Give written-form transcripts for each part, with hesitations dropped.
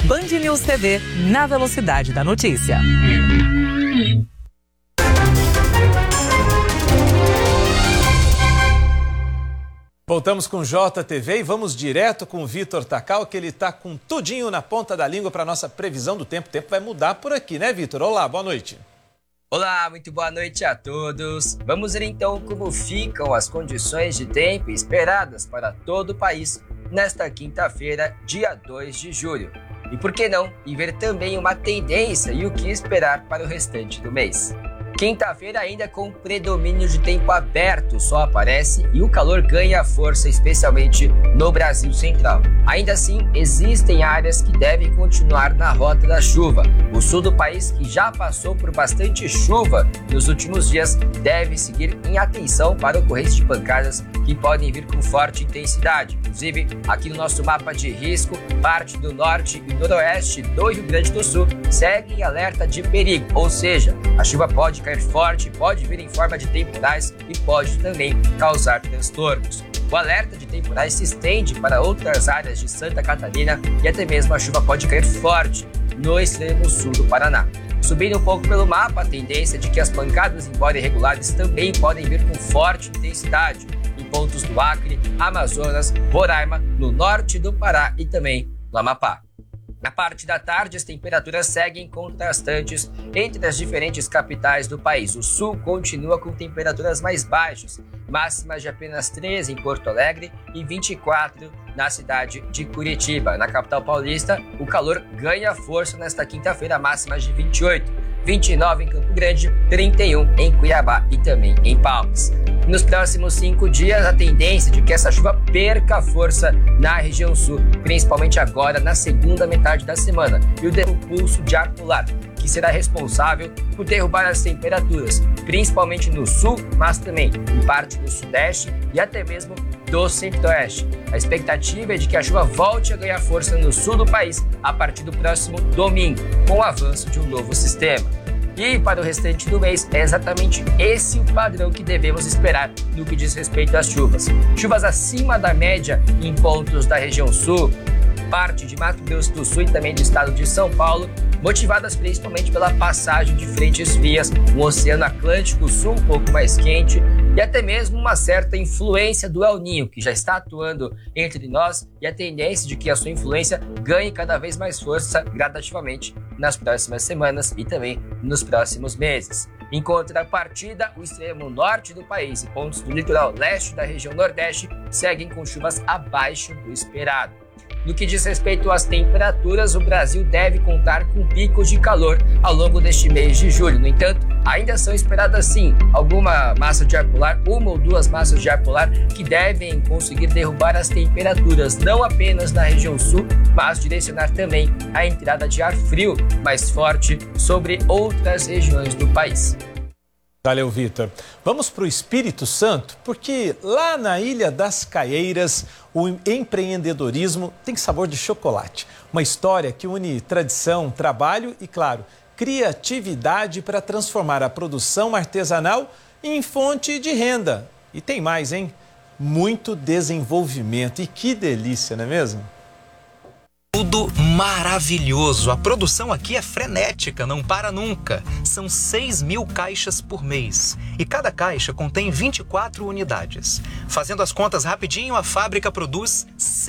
Band News TV, na velocidade da notícia. Voltamos com JTV e vamos direto com o Vitor Takal, que ele está com tudinho na ponta da língua para a nossa previsão do tempo. O tempo vai mudar por aqui, né, Vitor? Olá, boa noite. Olá, muito boa noite a todos. Vamos ver então como ficam as condições de tempo esperadas para todo o país nesta quinta-feira, dia 2 de julho. E por que não, e ver também uma tendência e o que esperar para o restante do mês. Quinta-feira ainda com predomínio de tempo aberto, o sol aparece e o calor ganha força, especialmente no Brasil Central. Ainda assim, existem áreas que devem continuar na rota da chuva. O sul do país, que já passou por bastante chuva nos últimos dias, deve seguir em atenção para ocorrência de pancadas que podem vir com forte intensidade. Inclusive, aqui no nosso mapa de risco, parte do norte e noroeste do Rio Grande do Sul segue em alerta de perigo, ou seja, a chuva pode cair forte, pode vir em forma de temporais e pode também causar transtornos. O alerta de temporais se estende para outras áreas de Santa Catarina e até mesmo a chuva pode cair forte no extremo sul do Paraná. Subindo um pouco pelo mapa, a tendência é de que as pancadas, embora irregulares, também podem vir com forte intensidade em pontos do Acre, Amazonas, Roraima, no norte do Pará e também no Amapá. Na parte da tarde, as temperaturas seguem contrastantes entre as diferentes capitais do país. O sul continua com temperaturas mais baixas, máximas de apenas 13 em Porto Alegre e 24 na cidade de Curitiba. Na capital paulista, o calor ganha força nesta quinta-feira, máximas de 28, 29 em Campo Grande, 31 em Cuiabá e também em Palmas. Nos próximos 5 dias, a tendência de que essa chuva perca força na região sul, principalmente agora na segunda metade da semana, e o pulso de ar polar, que será responsável por derrubar as temperaturas, principalmente no sul, mas também em parte do sudeste e até mesmo do centro-oeste. A expectativa é de que a chuva volte a ganhar força no sul do país a partir do próximo domingo, com o avanço de um novo sistema. E para o restante do mês, é exatamente esse o padrão que devemos esperar no que diz respeito às chuvas. Chuvas acima da média em pontos da região sul, parte de Mato Grosso do Sul e também do estado de São Paulo, motivadas principalmente pela passagem de frentes frias, um oceano Atlântico Sul um pouco mais quente e até mesmo uma certa influência do El Niño, que já está atuando entre nós, e a tendência de que a sua influência ganhe cada vez mais força gradativamente nas próximas semanas e também nos próximos meses. Em contrapartida, o extremo norte do país e pontos do litoral leste da região nordeste seguem com chuvas abaixo do esperado. No que diz respeito às temperaturas, o Brasil deve contar com picos de calor ao longo deste mês de julho. No entanto, ainda são esperadas sim alguma massa de ar polar, uma ou duas massas de ar polar que devem conseguir derrubar as temperaturas, não apenas na região sul, mas direcionar também a entrada de ar frio mais forte sobre outras regiões do país. Valeu, Vitor. Vamos para o Espírito Santo, porque lá na Ilha das Caieiras, o empreendedorismo tem sabor de chocolate. Uma história que une tradição, trabalho e, claro, criatividade para transformar a produção artesanal em fonte de renda. E tem mais, hein? Muito desenvolvimento. E que delícia, não é mesmo? Tudo maravilhoso. A produção aqui é frenética, não para nunca. São 6.000 caixas por mês. E cada caixa contém 24 unidades. Fazendo as contas rapidinho, a fábrica produz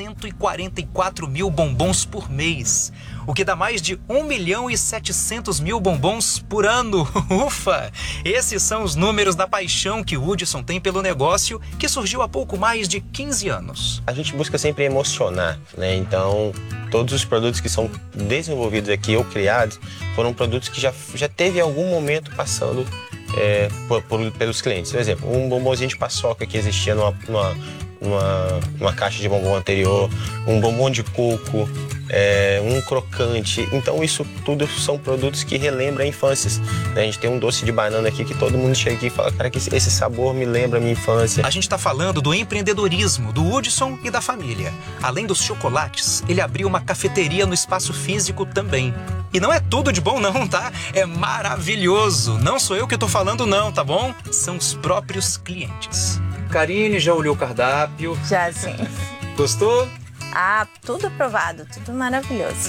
144.000 bombons por mês. O que dá mais de 1.700.000 bombons por ano. Ufa! Esses são os números da paixão que o Hudson tem pelo negócio, que surgiu há pouco mais de 15 anos. A gente busca sempre emocionar, né? Então, todos os produtos que são desenvolvidos aqui ou criados foram produtos que já teve em algum momento passando pelos clientes. Por exemplo, um bombonzinho de paçoca que existia numa caixa de bombom anterior, um bombom de coco, um crocante. Então isso tudo são produtos que relembram a infância, né? A gente tem um doce de banana aqui que todo mundo chega aqui e fala, cara, que esse sabor me lembra a minha infância. A gente está falando do empreendedorismo do Hudson e da família. Além dos chocolates, ele abriu uma cafeteria no espaço físico também. E não é tudo de bom não, tá? É maravilhoso. Não sou eu que tô falando não, tá bom? São os próprios clientes. Karine, já olhou o cardápio? Já sim. Gostou? Ah, tudo aprovado, tudo maravilhoso.